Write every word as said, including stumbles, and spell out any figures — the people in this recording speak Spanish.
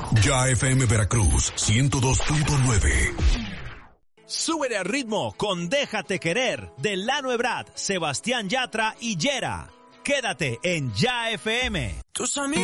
Ya F M Veracruz, ciento dos punto nueve. Súbele al ritmo con Déjate Querer de Lano Ebrard, Sebastián Yatra y Yera. Quédate en Ya F M. Tus amigos